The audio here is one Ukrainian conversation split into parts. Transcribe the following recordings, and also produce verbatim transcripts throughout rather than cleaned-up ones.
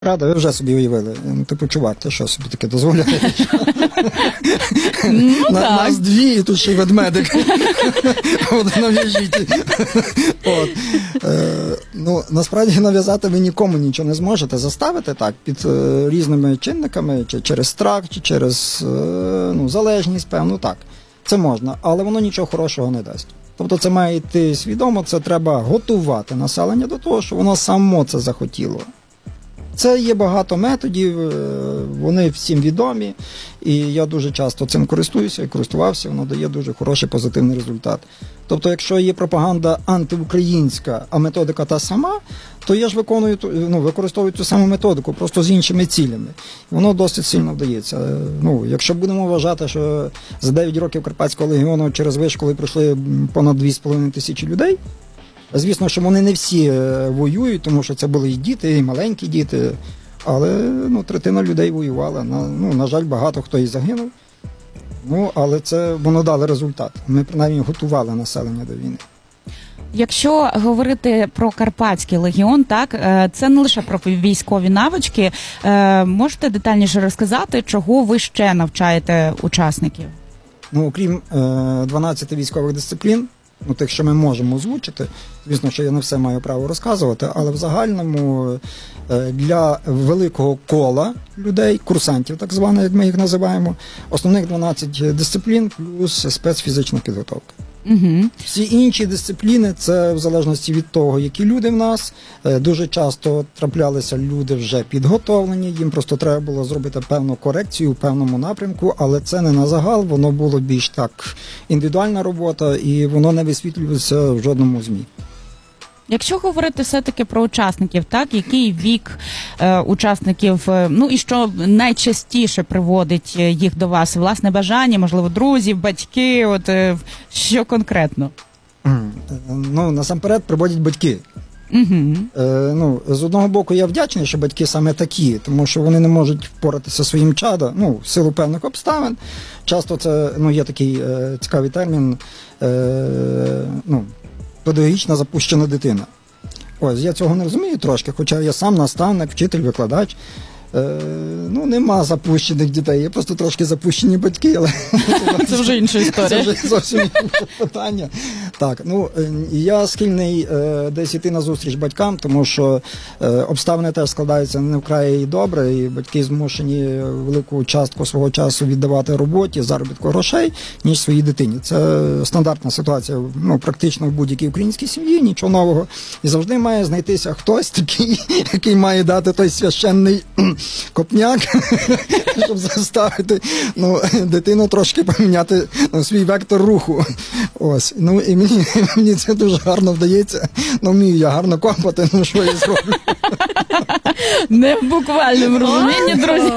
Правда, ви вже собі уявили. Ну, типу, чувак, ти що собі таке дозволяєш? Ну, На, так. нас дві, і тут ще й ведмедик. От, нав'яжіть. От. Е, ну, насправді, нав'язати ви нікому нічого не зможете. Заставити так, під е, різними чинниками, чи через страх, чи через е, ну, залежність, певно, так. Це можна, але воно нічого хорошого не дасть. Тобто це має йти свідомо, це треба готувати населення до того, що воно само це захотіло. Це є багато методів, вони всім відомі, і я дуже часто цим користуюся і користувався, воно дає дуже хороший позитивний результат. Тобто, якщо є пропаганда антиукраїнська, а методика та сама, то я ж виконую, ну, використовую ту саму методику, просто з іншими цілями. І воно досить сильно вдається. Ну, якщо будемо вважати, що за дев'ять років Карпатського легіону через вишколи пройшли понад дві з половиною тисячі людей, звісно, що вони не всі воюють, тому що це були і діти, і маленькі діти, але ну, третина людей воювала. На, ну, на жаль, багато хто і загинув, ну, але це воно дало результат. Ми, принаймні, готували населення до війни. Якщо говорити про Карпатський легіон, так, це не лише про військові навички. Можете детальніше розказати, чого ви ще навчаєте учасників? Ну, окрім е, дванадцяти військових дисциплін, ну, тих, що ми можемо озвучити, звісно, що я не все маю право розказувати, але в загальному для великого кола людей, курсантів так званих, як ми їх називаємо, основних дванадцять дисциплін плюс спецфізична підготовка. Угу. Всі інші дисципліни, це в залежності від того, які люди в нас. Дуже часто траплялися люди вже підготовлені, їм просто треба було зробити певну корекцію в певному напрямку, але це не на загал, воно було більш так індивідуальна робота і воно не висвітлюється в жодному ЗМІ. Якщо говорити все-таки про учасників, так, який вік е, учасників, е, ну і що найчастіше приводить їх до вас? Власне бажання, можливо, друзі, батьки, от е, що конкретно? Ну, насамперед приводять батьки. Угу. Е, ну, з одного боку, я вдячний, що батьки саме такі, тому що вони не можуть впоратися своїм чадом, ну, в силу певних обставин. Часто це, ну, є такий е, цікавий термін, е, ну, педагогічна запущена дитина. Ось, я цього не розумію трошки, хоча я сам наставник, вчитель, викладач. Е, ну, нема запущених дітей, є просто трошки запущені батьки, але це вже інша історія. Це вже зовсім інше питання. Так, ну, я схильний е, десь йти на зустріч батькам, тому що е, обставини теж складаються не вкрай добре, і батьки змушені велику частку свого часу віддавати роботі, заробітку грошей, ніж своїй дитині. Це стандартна ситуація, ну, практично в будь-якій українській сім'ї, нічого нового. І завжди має знайтися хтось такий, який має дати той священний копняк, щоб заставити, ну, дитину трошки поміняти, ну, свій вектор руху. Ось. Ну, і мені, мені це дуже гарно вдається. Ну, вмію я гарно копати, ну, що я зроблю. Не в буквальному розумінні, друзі.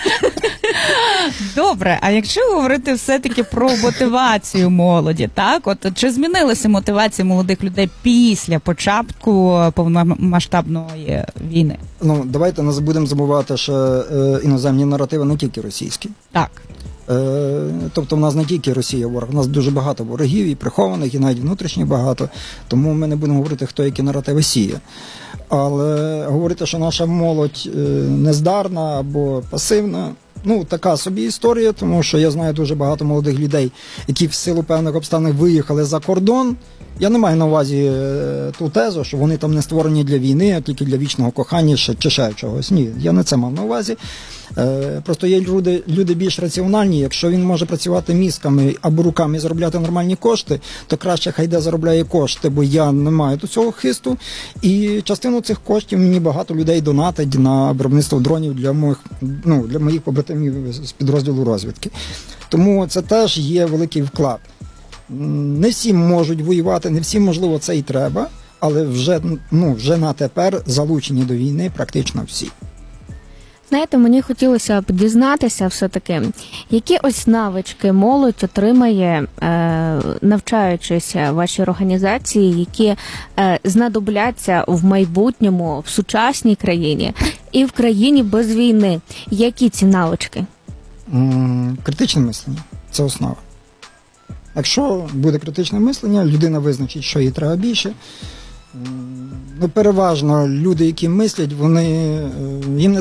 Добре, а якщо говорити все-таки про мотивацію молоді, так? От чи змінилася мотивація молодих людей після початку повномасштабної війни? Ну, давайте не будемо забувати, що е, іноземні наративи не тільки російські. Так. Е, тобто в нас не тільки Росія ворог, в нас дуже багато ворогів, і прихованих, і навіть внутрішніх багато. Тому ми не будемо говорити, хто які наративи сіє. Але говорити, що наша молодь е, нездарна або пасивна, ну, така собі історія, тому що я знаю дуже багато молодих людей, які в силу певних обставин виїхали за кордон. Я не маю на увазі е, ту тезу, що вони там не створені для війни, а тільки для вічного кохання чи ще чогось. Ні, я не це мав на увазі. Е, просто є люди, люди більш раціональні. Якщо він може працювати мізками або руками і заробляти нормальні кошти, то краще хай де заробляє кошти, бо я не маю до цього хисту. І частину цих коштів мені багато людей донатить на виробництво дронів для моїх, ну, для моїх побратимів з підрозділу розвідки. Тому це теж є великий вклад. Не всі можуть воювати, не всім, можливо, це і треба, але вже, ну, вже на тепер залучені до війни практично всі. Знаєте, мені хотілося б дізнатися все-таки, які ось навички молодь отримає, е, навчаючись в вашій організації, які е, знадобляться в майбутньому, в сучасній країні і в країні без війни. Які ці навички? М-м, критичне мислення – це основа. Якщо буде критичне мислення, людина визначить, що їй треба більше, Ну, переважно люди, які мислять, вони, їм не